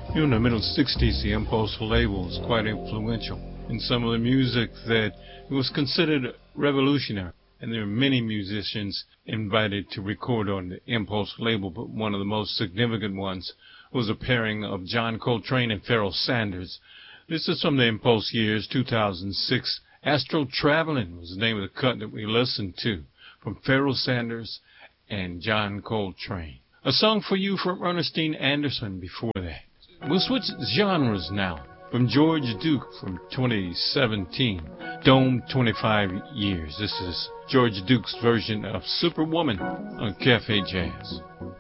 In the middle 60s, the Impulse label was quite influential in some of the music that was considered revolutionary. And there are many musicians invited to record on the Impulse label, but one of the most significant ones was a pairing of John Coltrane and Pharoah Sanders. This is from the Impulse years, 2006. Astral Traveling was the name of the cut that we listened to from Pharoah Sanders and John Coltrane. A song for you from Ernestine Anderson before that. We'll switch genres now. From George Duke from 2017, Dome 25 Years. This is George Duke's version of Superwoman on Cafe Jazz.